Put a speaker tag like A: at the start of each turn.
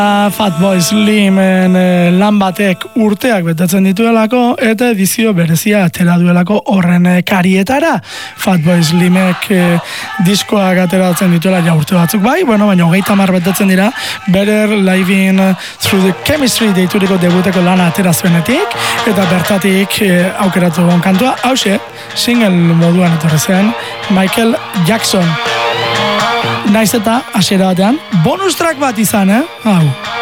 A: Fatboy Slimen lan batek urteak betetzen dituelako eta edizio berezia atera duelako horren karietara. Fatboy Slimek diskoak ateratzen dituela ja urte batzuk bai, baina 30 betetzen dira Better Living Through the Chemistry deituriko debuteko lana atera zuenetik eta bertatik aukeratu gon kantua, hauxe, single moduan etorri zen Michael Jackson. Naiz eta hasiera batean bonus track bat izan, hau.